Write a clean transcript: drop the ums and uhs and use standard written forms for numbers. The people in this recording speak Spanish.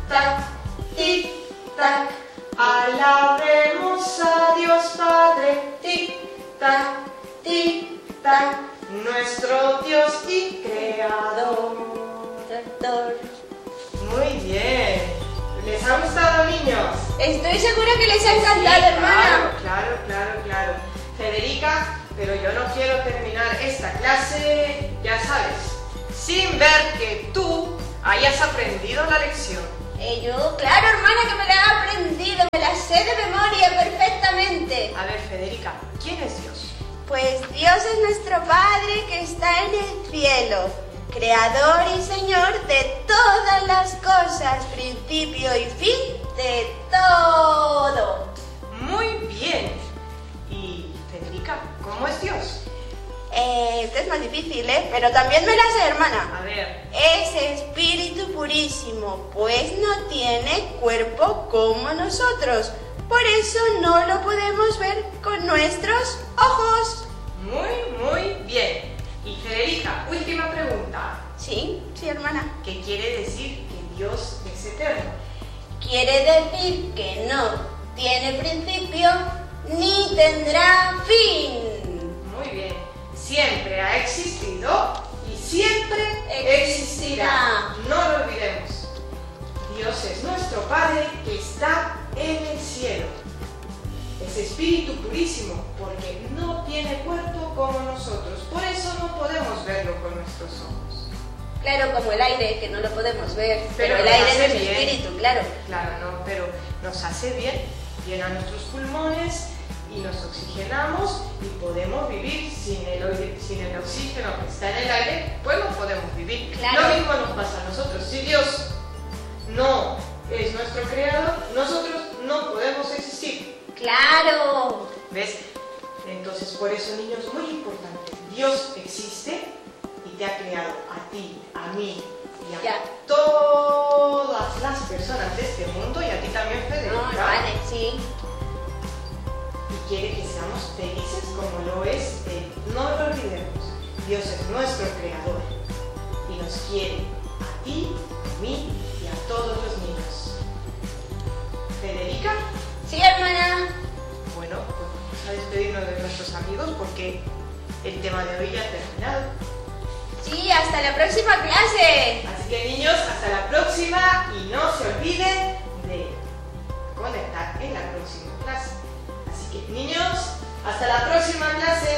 tac, tic, tac. Alabemos a Dios Padre, tic, tac, nuestro Dios y Creador. Muy bien. ¿Les ha gustado, niños? Estoy segura que les ha encantado, hermana. Claro. Federica, pero yo no quiero terminar esta clase, ya sabes, sin ver que tú hayas aprendido la lección. Claro, hermana, que me la he aprendido, me la sé de memoria perfectamente. A ver, Federica, ¿quién es Dios? Pues Dios es nuestro Padre que está en el cielo, Creador y Señor de todas las cosas, principio y fin de todo. Muy bien. Y, Federica, ¿cómo es Dios? Esto es más difícil, pero también me la sé, hermana. A ver. Es espíritu purísimo, pues no tiene cuerpo como nosotros. Por eso no lo podemos ver con nuestros ojos. Muy bien. Y Federica, última pregunta. Sí, hermana. ¿Qué quiere decir que Dios es eterno? Quiere decir que no tiene principio ni tendrá fin. Muy bien. Siempre ha existido y siempre existirá. No lo olvidemos. Dios es nuestro Padre que está en el cielo. Es espíritu purísimo porque no tiene cuerpo como nosotros. Por eso no podemos verlo con nuestros ojos. Claro, como el aire, que no lo podemos ver. Pero el nos aire hace no es bien. espíritu, claro. Claro, no, pero nos hace bien. Llena nuestros pulmones y nos oxigenamos y podemos vivir sin el oxígeno que está en el aire, pues no podemos vivir. Claro. Lo mismo nos pasa a nosotros. Si Dios no es nuestro creador, nosotros no podemos existir. ¡Claro! ¿Ves? Entonces, por eso, niños, muy importante. Dios existe y te ha creado a ti, a mí y a todas las personas de este mundo y a ti también, Federica. Vale, sí. Y quiere que seamos felices como lo es Él. No lo olvidemos. Dios es nuestro creador y nos quiere a ti, a mí y a todos los niños. ¿Federica? Sí, hermana. Bueno, pues vamos a despedirnos de nuestros amigos porque el tema de hoy ya ha terminado. Sí, hasta la próxima clase. Así que, niños, hasta la próxima y no se olviden de conectar en la próxima clase. Así que, niños, hasta la próxima clase.